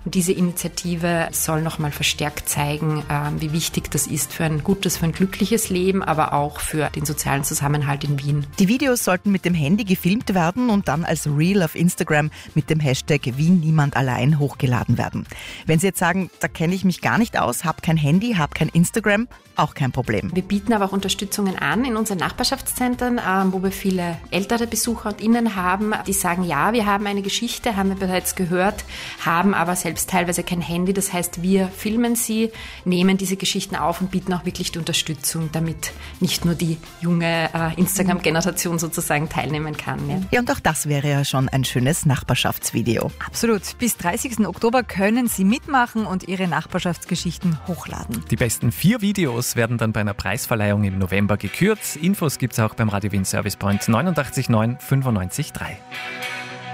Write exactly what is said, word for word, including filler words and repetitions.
Und diese Initiative soll nochmal verstärkt zeigen, wie wichtig das ist für ein gutes, für ein glückliches Leben, aber auch für den sozialen Zusammenhalt in Wien. Die Videos sollten mit dem Handy gefilmt werden und dann als Reel auf Instagram mit dem Hashtag Wien niemand allein hochgeladen werden. Wenn Sie jetzt sagen, da kenne ich mich gar nicht aus, habe kein Handy, habe kein Instagram, auch kein Problem. Wir bieten aber auch Unterstützungen an in unseren Nachbarschaftszentren, wo wir viele ältere Besucher und Innen haben, die sagen, ja, wir haben eine Geschichte, haben wir bereits gehört, haben aber selbst teilweise kein Handy. Das heißt, wir filmen sie, nehmen diese Geschichten auf und bieten auch wirklich die Unterstützung, damit nicht nur die junge äh, Instagram-Generation sozusagen teilnehmen kann. Ja. ja, und auch das wäre ja schon ein schönes Nachbarschaftsvideo. Absolut. Bis dreißigsten Oktober können Sie mitmachen und Ihre Nachbarschaftsgeschichten hochladen. Die besten vier Videos werden dann bei einer Preisverleihung im November gekürt. Infos gibt's auch beim Radio Wien Service Point neunundachtzig neun fünfundneunzig drei.